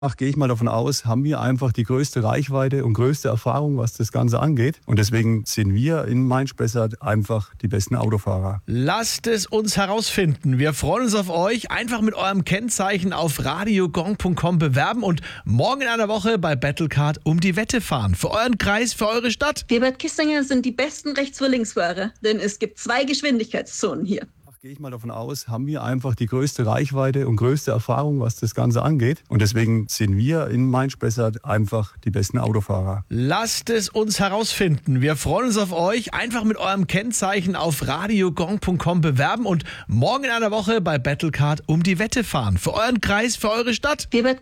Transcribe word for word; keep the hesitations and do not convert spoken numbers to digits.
Ach, gehe ich mal davon aus, haben wir einfach die größte Reichweite und größte Erfahrung, was das Ganze angeht. Und deswegen sind wir in Main-Spessart einfach die besten Autofahrer. Lasst es uns herausfinden. Wir freuen uns auf euch. Einfach mit eurem Kennzeichen auf radiogong punkt com bewerben und morgen in einer Woche bei Battlecard um die Wette fahren. Für euren Kreis, für eure Stadt. Wir Bad Kissinger sind die besten Rechts- für Linksfahrer, denn es gibt zwei Geschwindigkeitszonen hier. Gehe ich mal davon aus, haben wir einfach die größte Reichweite und größte Erfahrung, was das Ganze angeht. Und deswegen sind wir in Main-Spessart einfach die besten Autofahrer. Lasst es uns herausfinden. Wir freuen uns auf euch. Einfach mit eurem Kennzeichen auf radiogong punkt com bewerben und morgen in einer Woche bei Battlecard um die Wette fahren. Für euren Kreis, für eure Stadt. Wir Bad